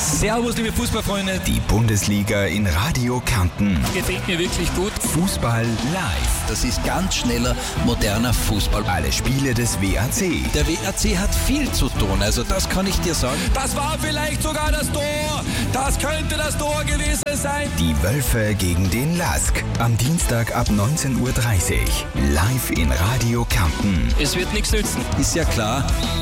Servus, liebe Fußballfreunde. Die Bundesliga in Radio Kärnten. Gefällt mir wirklich gut. Fußball live. Das ist ganz schneller, moderner Fußball. Alle Spiele des WAC. Der WAC hat viel zu tun, also das kann ich dir sagen. Das war vielleicht sogar das Tor. Das könnte das Tor gewesen sein. Die Wölfe gegen den LASK. Am Dienstag ab 19:30 Uhr. Live in Radio Kärnten. Es wird nichts nützen. Ist ja klar.